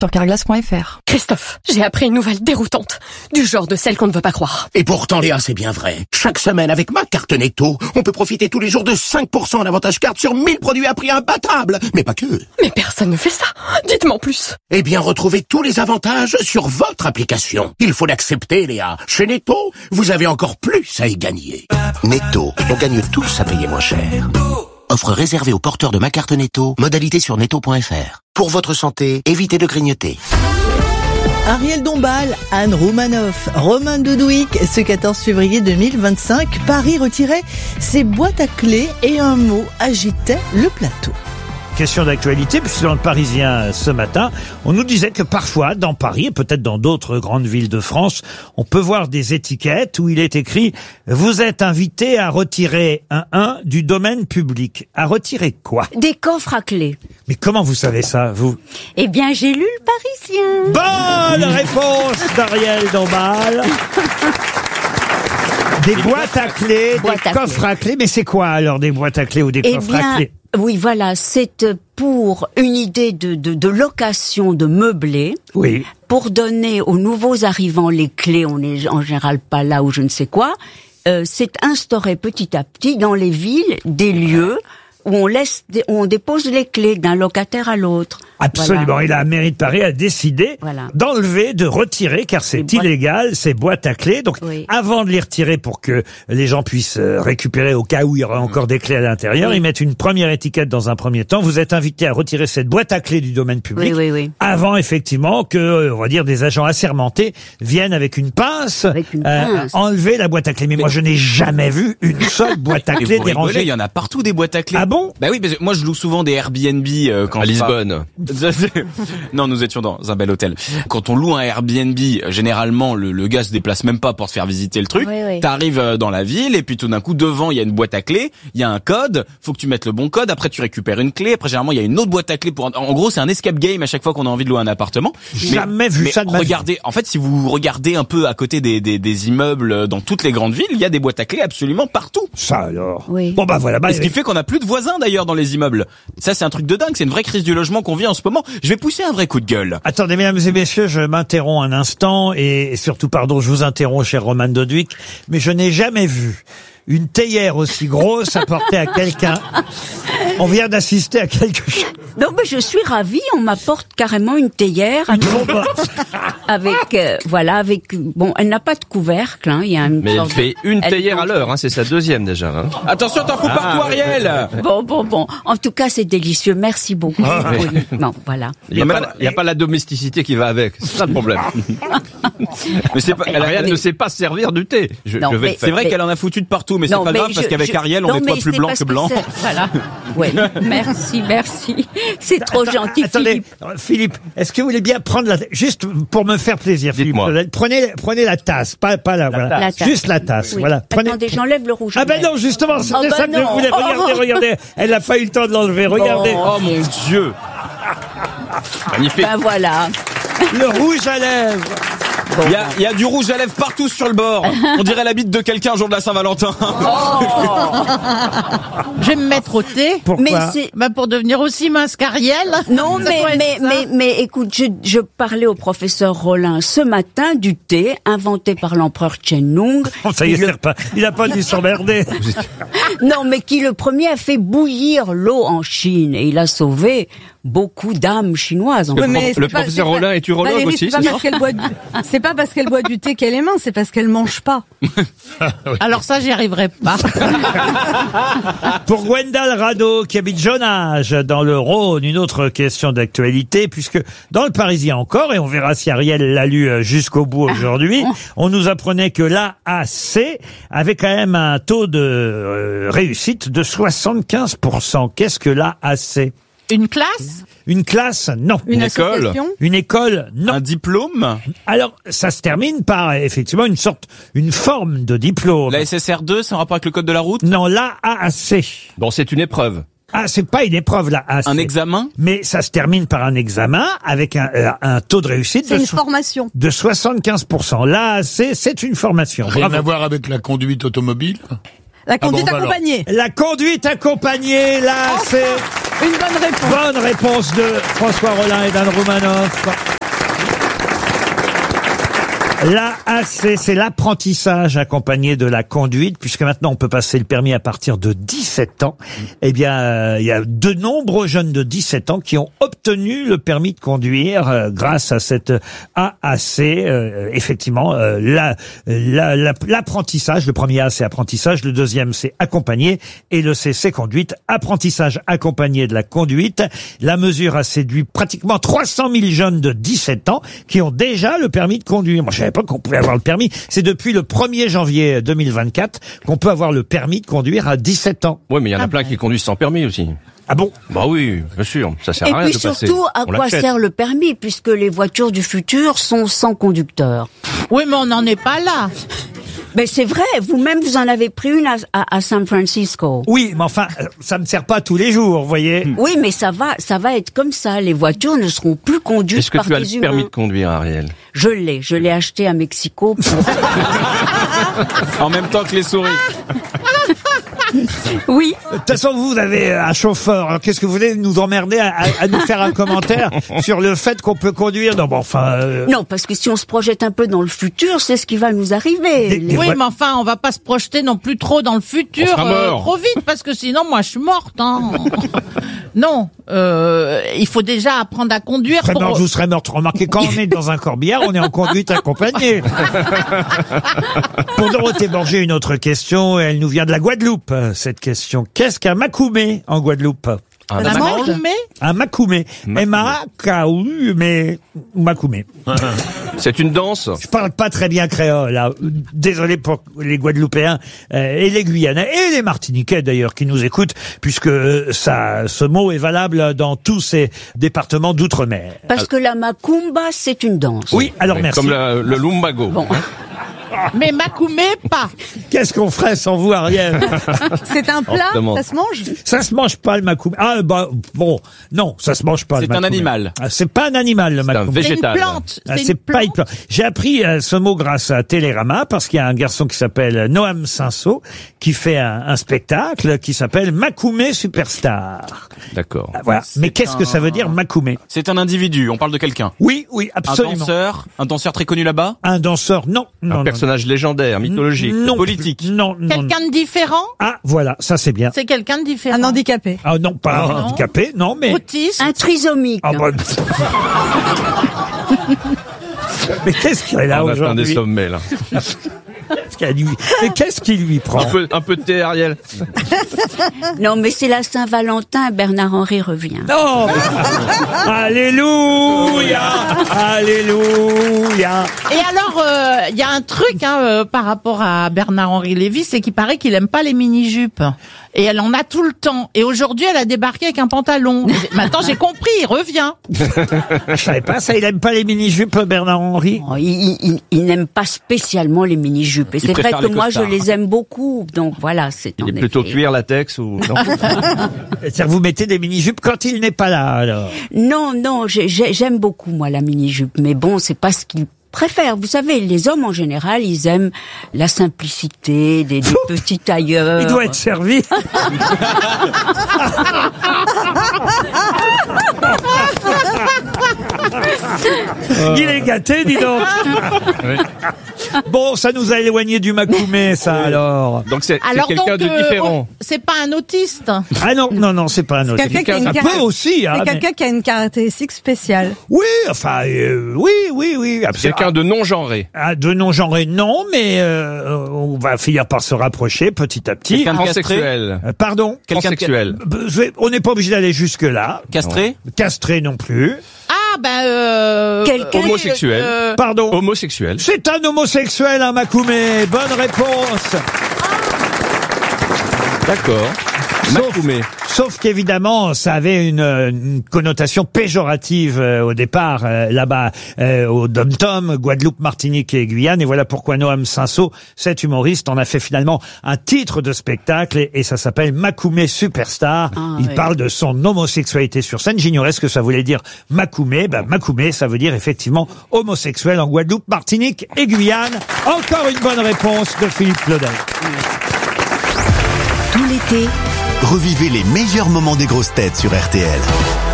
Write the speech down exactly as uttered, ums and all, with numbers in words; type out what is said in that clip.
sur carglass point f r. Christophe, j'ai appris une nouvelle déroutante, du genre de celle qu'on ne veut pas croire. Et pourtant, Léa, c'est bien vrai. Chaque semaine, avec ma carte Netto, on peut profiter tous les jours de cinq pour cent en avantage carte sur mille produits à prix imbattable. Mais pas que. Mais personne ne fait ça. Dites-moi en plus. Eh bien, retrouvez tous les avantages sur votre application. Il faut l'accepter, Léa. Chez Netto, vous avez encore plus à y gagner. Netto, on gagne tous à payer moins cher. Offre réservée aux porteurs de ma carte Netto. Modalité sur netto point f r. Pour votre santé, évitez de grignoter. Ariel Dombal, Anne Roumanoff, Romain Doudouic, ce quatorze février deux mille vingt-cinq, Paris retirait ses boîtes à clés et un mot agitait le plateau. Question d'actualité, puisque dans le Parisien ce matin, on nous disait que parfois, dans Paris, et peut-être dans d'autres grandes villes de France, on peut voir des étiquettes où il est écrit « Vous êtes invité à retirer un un du domaine public ». À retirer quoi? Des coffres à clés. Mais comment vous savez ça, vous? Eh bien, j'ai lu le Parisien. Bonne réponse d'Ariel Dombal. Des boîtes à clés, Boîte des à coffres clés. à clés. Mais c'est quoi alors des boîtes à clés ou des Eh coffres bien, à clés? oui, voilà, c'est pour une idée de, de, de location de meublés. Oui. Pour donner aux nouveaux arrivants les clés, on n'est en général pas là ou je ne sais quoi. Euh, c'est instauré petit à petit dans les villes des lieux où on laisse, où on dépose les clés d'un locataire à l'autre. Absolument. Voilà. Et la mairie de Paris a décidé Voilà. d'enlever, de retirer, car c'est boîtes- illégal, ces boîtes à clés. Donc, Oui. avant de les retirer pour que les gens puissent euh, récupérer au cas où il y aura encore des clés à l'intérieur, Oui. ils mettent une première étiquette dans un premier temps. Vous êtes invité à retirer cette boîte à clés du domaine public. Oui, oui, oui. Avant, effectivement, que, euh, on va dire, des agents assermentés viennent avec une pince, Avec une euh, pince. enlever la boîte à clés. Mais, moi, je n'ai jamais vu une seule boîte à Et clés vous rigolez, dérangée. il y en a partout des boîtes à clés. Ah bon? Bah oui, parce que moi je loue souvent des Airbnb euh, quand À je Lisbonne. pars- Non, nous étions dans un bel hôtel. Quand on loue un Airbnb, généralement le, le gars se déplace même pas pour te faire visiter le truc. Oui, oui. T'arrives euh, dans la ville et puis tout d'un coup devant il y a une boîte à clés, il y a un code, faut que tu mettes le bon code. Après tu récupères une clé. Après généralement il y a une autre boîte à clés pour. Un... En gros c'est un escape game à chaque fois qu'on a envie de louer un appartement. Jamais vu mais ça de ma vie. regardez, en fait si vous regardez un peu à côté des, des, des immeubles dans toutes les grandes villes, il y a des boîtes à clés absolument partout. Ça alors. Oui. Bon bah voilà. Bah, Et ce qui fait qu'on a plus de voisins d'ailleurs dans les immeubles. Ça c'est un truc de dingue, c'est une vraie crise du logement qu'on vit en ce moment. Je vais pousser un vrai coup de gueule. Attendez, mesdames et messieurs, je m'interromps un instant et surtout, pardon, je vous interromps, cher Roman Doduic, mais je n'ai jamais vu une théière aussi grosse apportée à quelqu'un. On vient d'assister à quelque chose. Non, mais je suis ravie. On m'apporte carrément une théière avec, Bon, bah, avec euh, voilà, avec bon, elle n'a pas de couvercle. Hein, il y a une Mais elle sorte de- fait une elle- théière à l'heure, hein, c'est sa deuxième déjà. Hein. Attention, t'en fous partout Ariel. Bon, bon, bon. En tout cas, c'est délicieux. Merci beaucoup. Oui. Non, voilà. Il n'y a, pas la- il y a pas la domesticité qui va avec, c'est ça le problème. Mais c'est pas, elle, Ariel elle- ne sait pas servir du thé. Je, Non, je vais mais- le c'est faire. vrai qu'elle en a foutu de partout, mais c'est Non, pas mais grave parce je- qu'avec je- Ariel on non, nettoie mais plus c'est blanc parce que blanc. c'est- Voilà. Oui. Merci, merci. C'est trop gentil, attendez, Philippe. Philippe, est-ce que vous voulez bien prendre la, juste pour me faire plaisir, Philippe, Dites-moi. prenez, prenez la tasse, pas, pas la, voilà. La tasse. Juste la tasse, Oui. voilà. Prenez. Attendez, j'enlève le rouge. Ah à ben lèvres. non, justement, c'était Oh, bah ça que je non. voulais. Regardez, Oh. regardez, elle n'a pas eu le temps de l'enlever. Regardez, Oh mon Dieu. Magnifique. Ben voilà. le rouge à lèvres. Il y a, il y a du rouge à lèvres partout sur le bord. On dirait la bite de quelqu'un jour de la Saint-Valentin. Je vais me mettre au thé. Pourquoi? Mais c'est Bah pour devenir aussi mince qu'Ariel. non, Ça mais doit être mais, ça. mais mais écoute, je, je parlais au professeur Rollin ce matin du thé inventé par l'empereur Qianlong. Oh, ça y est, Le- c'est repas. Il n'a pas dû s'emmerder. Non, mais qui le premier a fait bouillir l'eau en Chine et il a sauvé beaucoup d'âmes chinoises. En Le, fait. prof- le professeur Rollin est urologue Valérie, aussi, c'est pas c'est parce qu'elle boit du... c'est pas parce qu'elle boit du thé qu'elle est mince, c'est parce qu'elle mange pas. Alors ça, j'y arriverai pas. Pour Gwendal Rado, qui habite Jonage, dans le Rhône, une autre question d'actualité, puisque dans le Parisien encore, et on verra si Ariel l'a lu euh, jusqu'au bout aujourd'hui, on nous apprenait que l'A A C avait quand même un taux de euh, réussite de soixante-quinze pour cent. Qu'est-ce que l'A A C? Une classe? Une classe? Non. Une, Une école association. Une école? Non. Un diplôme. Alors, ça se termine par, effectivement, une sorte, une forme de diplôme. La S S R deux, c'est en rapport avec le code de la route. Non, l'A A C. Bon, c'est une épreuve. Ah, c'est pas une épreuve, là. Ah, Un c'est- examen. Mais ça se termine par un examen avec un, euh, un taux de réussite C'est de, une so- formation. de soixante-quinze pour cent. L'A A C, c'est une formation. Rien Bravo. à voir avec la conduite automobile? La conduite Ah bon, bah accompagnée. La conduite accompagnée, là, c'est Une bonne réponse. bonne réponse de François Rollin et d'Anne Romanoff. L'A A C, c'est l'apprentissage accompagné de la conduite, puisque maintenant on peut passer le permis à partir de dix-sept ans. Eh bien, euh, il y a de nombreux jeunes de dix-sept ans qui ont obtenu le permis de conduire euh, grâce à cette A A C. Euh, effectivement, euh, la, la, la- l'apprentissage, le premier A, c'est apprentissage, le deuxième, c'est accompagné, et le C, c'est conduite. Apprentissage accompagné de la conduite. La mesure a séduit pratiquement trois cent mille jeunes de dix-sept ans qui ont déjà le permis de conduire. Moi, je savais pas qu'on pouvait avoir le permis. C'est depuis le premier janvier deux mille vingt-quatre qu'on peut avoir le permis de conduire à dix-sept ans. Oui, mais il y en a Ah plein ben. qui conduisent sans permis aussi. Ah bon? Bah oui, bien sûr. Ça sert Et à rien puis de passer. surtout, à On quoi l'achète. sert le permis, puisque les voitures du futur sont sans conducteur? Oui, mais on n'en est pas là. Mais c'est vrai, vous-même, vous en avez pris une à, à, à San Francisco. Oui, mais enfin, euh, ça me sert pas tous les jours, vous voyez. Oui, mais ça va, ça va être comme ça. Les voitures ne seront plus conduites Est-ce que par tu as des le humains. permis de conduire, Ariel? Je l'ai, je l'ai acheté à Mexico. Pour... En même temps que les souris. Oui. De toute façon, vous avez un chauffeur. Alors, qu'est-ce que vous voulez nous emmerder à, à- à nous faire un commentaire sur le fait qu'on peut conduire? Non, bon, enfin. euh, Non, parce que si on se projette un peu dans le futur, c'est ce qui va nous arriver. Des- Les- des- Oui, voi- mais enfin, on va pas se projeter non plus trop dans le futur, On sera euh, mort. trop vite, parce que sinon, moi, je suis morte. Hein. Non, euh, il faut déjà apprendre à conduire. Très Pour... mort, vous serez morte. Remarquez, quand on est dans un corbillard, on est en conduite accompagnée. Pour Dorothée Borgé, une autre question. Elle nous vient de la Guadeloupe, cette question. Qu'est-ce qu'un macoumé en Guadeloupe? Un La manche. mange. Mais Un macoumé. Macoumé. M A K O U, mais macoumé. C'est une danse. Je parle pas très bien créole, là. Désolé pour les Guadeloupéens euh, et les Guyanais et les Martiniquais d'ailleurs qui nous écoutent, puisque euh, ça, ce mot est valable dans tous ces départements d'outre-mer. Parce que la macumba, c'est une danse. Oui, alors Ouais, merci. Comme la- le lumbago. Bon. Mais Macoumé, pas. Qu'est-ce qu'on ferait sans vous, Ariel? C'est un plat, On se demande. ça se mange. Ça se mange pas le macoumé. Ah bah bon, non, ça se mange pas. le C'est un macoumé. animal. Ah, c'est pas un animal le C'est un macoumé. C'est une végétal. plante. Ah, C'est c'est une pas plante. une plante. J'ai appris euh, ce mot grâce à Télérama parce qu'il y a un garçon qui s'appelle Noam Cinceau qui fait un, un spectacle qui s'appelle Macoumé Superstar. D'accord. Ah, voilà. Mais qu'est-ce que ça veut dire Macoumé? C'est un individu, on parle de quelqu'un. Oui, oui, Un absolument. danseur, un danseur très connu là-bas. Un danseur, non, non, Un non, personnage légendaire, mythologique. non, politique. non, non, non. Quelqu'un de différent. Ah, voilà, ça c'est bien. C'est quelqu'un de différent. Un handicapé. Ah non, pas Non. handicapé, non, mais. Autiste. Un trisomique. Ah, bah, mais qu'est-ce qu'il a là On atteint des aujourd'hui? sommets, là. Qu'est-ce qu'il a lui- Mais qu'est-ce qui lui prend? Un peu, un peu de thé, Ariel. Non, mais c'est la Saint-Valentin, Bernard-Henri revient. Non! Alléluia! Alléluia! Et alors, euh, il y a un truc hein, euh, par rapport à Bernard-Henri Lévy, c'est qu'il paraît qu'il aime pas les mini-jupes. Et elle en a tout le temps. Et aujourd'hui, elle a débarqué avec un pantalon. Et maintenant, j'ai compris, il revient. Je savais pas ça, il aime pas les mini-jupes, Bernard-Henri. Oh, il il- il n'aime pas spécialement les mini-jupes. Et Il c'est vrai préfère que les moi, costards. je les aime beaucoup. Donc voilà, c'est Il en est plutôt effet- cuir, latex ou... Non. C'est-à-dire, vous mettez des mini-jupes quand il n'est pas là, alors. Non, non, j'ai- j'ai- j'aime beaucoup, moi, la mini-jupe. Mais bon, c'est pas ce qu'il préfère. Vous savez, les hommes, en général, ils aiment la simplicité, des, des petits tailleurs. Il doit être servi. Il est gâté, dis donc. Bon, ça nous a éloigné du macoumé, ça, alors. Donc c'est c'est Alors quelqu'un donc, de euh, différent. oh, c'est pas un autiste. Ah non, non, non, c'est pas un autre. Quelqu'un qui a une Ça caractéristique- peut aussi, hein. C'est mais- quelqu'un qui a une caractéristique spéciale. Oui, enfin, euh, oui, oui, oui, absolument. Quelqu'un de non-genré. Ah, de non-genré, non, mais euh, on va finir par se rapprocher petit à petit. Quelqu'un de castré. Transsexuel. Euh, Pardon. Quelqu'un de Transsexuel. Euh, je vais- On n'est pas obligé d'aller jusque-là. Castré. Castré non plus. Ah, ben... Euh, Quelqu'un- Homosexuel. euh, Pardon. Homosexuel. C'est un homosexuel, un Macoumé. Bonne réponse. D'accord. Sauf, Macoumé. sauf qu'évidemment, ça avait une, une connotation péjorative euh, au départ, euh, là-bas, euh, au Dom-Tom, Guadeloupe, Martinique et Guyane. Et voilà pourquoi Noam Cinceau, cet humoriste, en a fait finalement un titre de spectacle et, et ça s'appelle Macoumé Superstar. Ah, Il oui. parle de son homosexualité sur scène. J'ignorais ce que ça voulait dire Macoumé. Ben, Macoumé, ça veut dire effectivement homosexuel en Guadeloupe, Martinique et Guyane. Encore une bonne réponse de Philippe Claudel. l'été, revivez les meilleurs moments des grosses têtes sur R T L.